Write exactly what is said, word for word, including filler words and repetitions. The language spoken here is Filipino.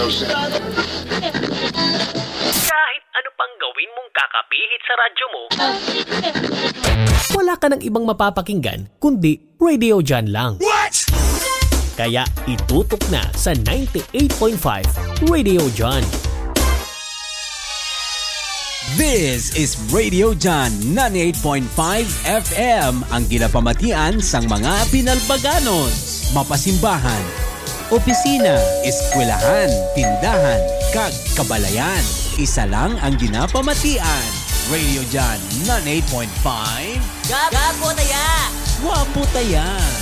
Kahit ano pang gawin mong kakapihit sa radyo mo, wala ka ng ibang mapapakinggan kundi Radio John lang. What? Kaya itutok na sa ninety-eight point five Radio John. This is Radio John ninety-eight point five F M, ang ginapamatian sang mga pinalbaganos, mapasimbahan, opisina, eskwelahan, tindahan, kag kabalayan. Isa lang ang ginapamatian. Radio John ninety-eight point five. Gapo taya! Wapo taya!